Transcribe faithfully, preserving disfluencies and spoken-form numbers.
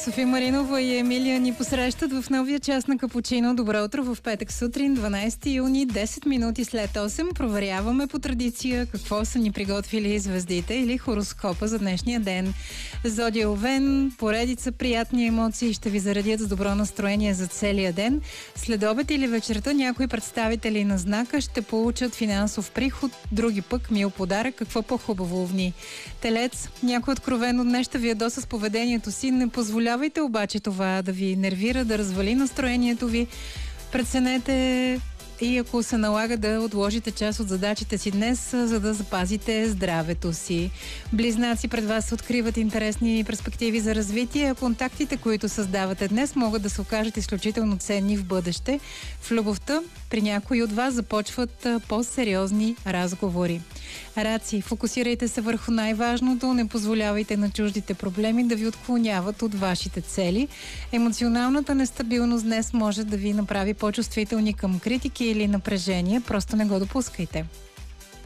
София Маринова и Емилия ни посрещат в новия час на Капучино. Добро утро в петък сутрин, дванайсети юни, десет минути след осем. Проверяваме по традиция какво са ни приготвили звездите или хороскопа за днешния ден. Зодия Овен, поредица приятни емоции ще ви заредят с добро настроение за целия ден. След обед или вечерта някои представители на знака ще получат финансов приход, други пък мил подарък. Какво по-хубаво, Овни? Телец, някой откровено днес ще ви ядоса с поведението си. Не позволявайте обаче това да ви нервира, да развали настроението ви. Преценете и ако се налага да отложите част от задачите си днес, за да запазите здравето си. Близнаци, пред вас се откриват интересни перспективи за развитие. Контактите, които създавате днес, могат да се окажат изключително ценни в бъдеще. В любовта при някои от вас започват по-сериозни разговори. Раци, фокусирайте се върху най-важното, не позволявайте на чуждите проблеми да ви отклоняват от вашите цели. Емоционалната нестабилност днес може да ви направи по-чувствителни към критики или напрежение, просто не го допускайте.